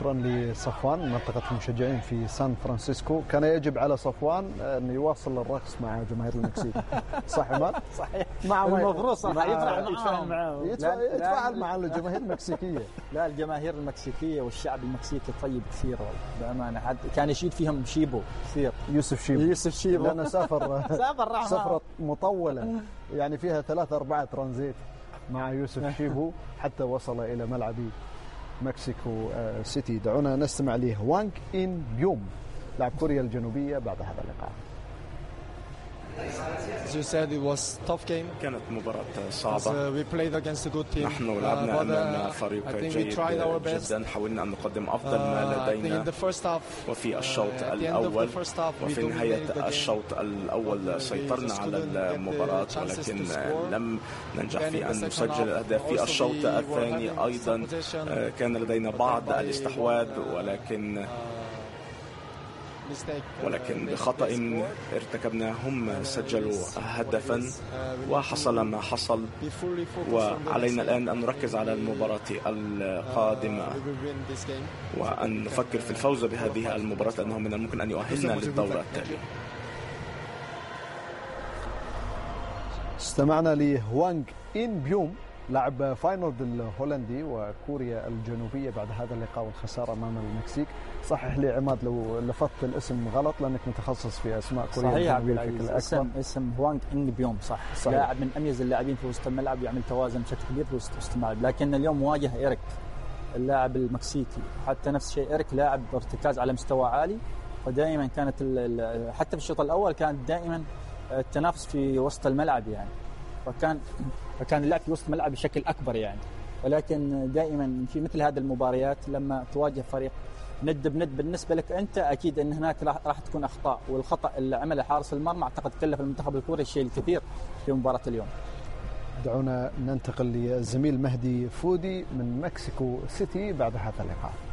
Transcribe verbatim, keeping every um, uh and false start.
شكرا لصفوان منطقة المشجعين في سان فرانسيسكو. كان يجب على صفوان أن يواصل الرقص مع جماهير المكسيك. صح ما؟ صحيح. مع المفروض صح يتفاعل معهم يتفاعل مع الجماهير المكسيكية. لا الجماهير المكسيكية والشعب المكسيكي طيب كثير والله بأمانة. حد كان يشيد فيهم شيبو كثير. يوسف شيبو. يوسف شيبو. لأنه سافر سافر سفرة مطولة يعني فيها ثلاثة أربعة ترانزيت مع يوسف شيبو حتى وصل إلى ملعب مكسيكو سيتي. دعونا نستمع لهوانغ إن بيوم لاعب كوريا الجنوبية بعد هذا اللقاء. As you said, it was tough game. كانت مباراة صعبة. We played against a good team. نحن لعبنا أمام فريق جيد جدا. حاولنا أن نقدم أفضل ما لدينا. وفي الشوط الأول وفي نهاية الشوط الأول سيطرنا على المباراة ولكن لم ننجح في أن نسجل الأهداف. في الشوط الثاني أيضا كان لدينا بعض الاستحواذ ولكن ولكن بخطأ ارتكبنا هم سجلوا هدفا وحصل ما حصل. وعلينا الآن أن نركز على المباراة القادمة وأن نفكر في الفوز بهذه المباراة لأنه من الممكن أن يؤهلنا للدورة التالية. استمعنا لهوانغ إن بيوم لاعب فاينورد الهولندي وكوريا الجنوبية بعد هذا اللقاء والخسارة أمام المكسيك. صحح لي عماد لو لفظت الاسم غلط لأنك متخصص في أسماء كوريا الجنوبية بشكل أكبر. اسم اسم هوانغ إن بيوم صح. صحيح. لاعب من أميز اللاعبين في وسط الملعب يعمل توازن بشكل كبير في وسط الملعب. لكن اليوم مواجه إيريك اللاعب المكسيكي حتى نفس الشيء. إيريك لاعب ارتكاز على مستوى عالي ودائما كانت حتى في الشوط الأول كانت دائما التنافس في وسط الملعب يعني. فكان فكان اللعب في وسط الملعب بشكل أكبر يعني. ولكن دائما في مثل هذه المباريات لما تواجه فريق ند بند بالنسبة لك أنت أكيد أن هناك راح تكون أخطاء. والخطأ اللي عمله حارس المرمى أعتقد كلف المنتخب الكوري الشيء الكثير في مباراة اليوم. دعونا ننتقل للزميل مهدي فودي من مكسيكو سيتي بعد هذا اللقاء.